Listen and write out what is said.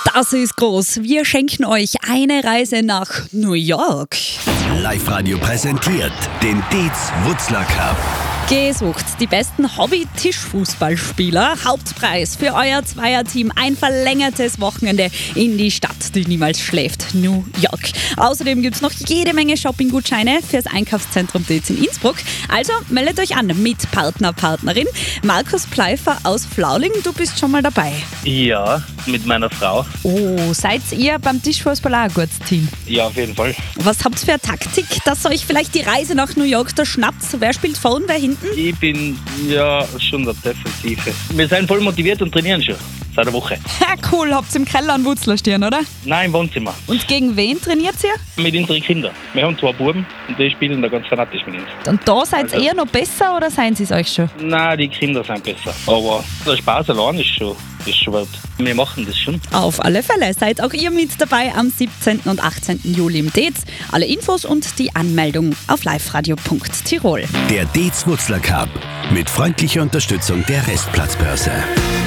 Das ist groß. Wir schenken euch eine Reise nach New York. Live-Radio präsentiert den Dietz Wutzler Cup. Gesucht die besten Hobby-Tischfußballspieler. Hauptpreis für euer Zweierteam. Ein verlängertes Wochenende in die Stadt, die niemals schläft. New York. Außerdem gibt es noch jede Menge Shopping-Gutscheine fürs Einkaufszentrum Dietz in Innsbruck. Also meldet euch an mit Partner, Partnerin. Markus Pleifer aus Flauling, du bist schon mal dabei. Ja, mit meiner Frau. Oh, seid ihr beim Tischfußball auch ein gutes Team? Ja, auf jeden Fall. Was habt ihr für eine Taktik, dass euch vielleicht die Reise nach New York da schnappt? Wer spielt vorn, wer hinten? Ich bin ja schon der Defensive. Wir sind voll motiviert und trainieren schon seit einer Woche. Ja, cool, habt ihr im Keller einen Wutzler stehen, oder? Nein, im Wohnzimmer. Und gegen wen trainiert ihr? Mit unseren Kindern. Wir haben 2 Buben und die spielen da ganz fanatisch mit uns. Und da seid ihr eher noch besser oder seien sie es euch schon? Nein, die Kinder sind besser. Aber der Spaß allein ist schon wert. Wir machen das schon. Auf alle Fälle seid auch ihr mit dabei am 17. und 18. Juli im Dietz. Alle Infos und die Anmeldung auf liveradio.tirol. Der Dietz Wutzler Cup mit freundlicher Unterstützung der Restplatzbörse.